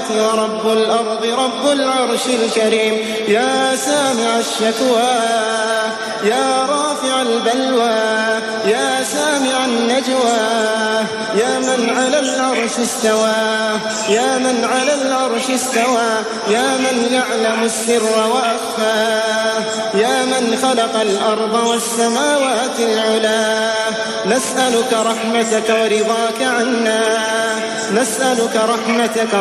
السماوات ورب الأرض رب العرش الكريم. يا سامع الشكوى يا رافع البلوى يا سامع النجوى يا من على العرش استوى يا من على العرش استوى يا من يعلم السر وأخفى يا من خلق الأرض والسماوات العلا. نسألك رحمتك ورضاك عنا نسألك رحمتك